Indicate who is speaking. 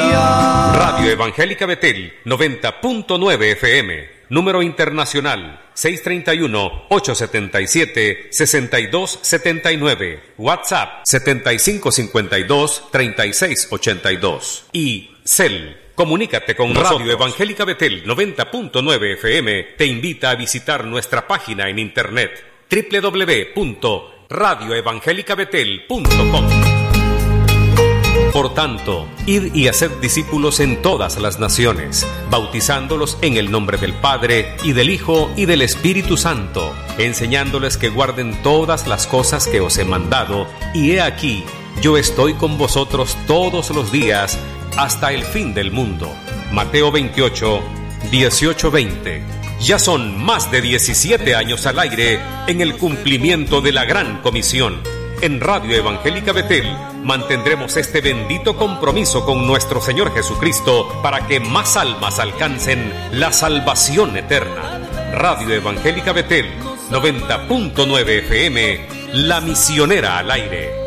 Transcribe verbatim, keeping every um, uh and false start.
Speaker 1: día.
Speaker 2: Radio Evangélica Betel, noventa punto nueve F M. Número internacional, seis tres uno, ocho siete siete, seis dos siete nueve. WhatsApp, setenta y cinco cincuenta y dos, treinta y seis ochenta y dos. Y Cel. Comunícate con nosotros. Radio Evangélica Betel noventa punto nueve F M te invita a visitar nuestra página en internet doble u doble u doble u punto radio evangélica betel punto com. Por tanto, id y haced discípulos en todas las naciones, bautizándolos en el nombre del Padre, y del Hijo, y del Espíritu Santo, enseñándoles que guarden todas las cosas que os he mandado, y he aquí, yo estoy con vosotros todos los días, hasta el fin del mundo. Mateo veintiocho, dieciocho veinte. Ya son más de diecisiete años al aire en el cumplimiento de la Gran Comisión. En Radio Evangélica Betel mantendremos este bendito compromiso con nuestro Señor Jesucristo para que más almas alcancen la salvación eterna. Radio Evangélica Betel noventa punto nueve F M, la misionera al aire.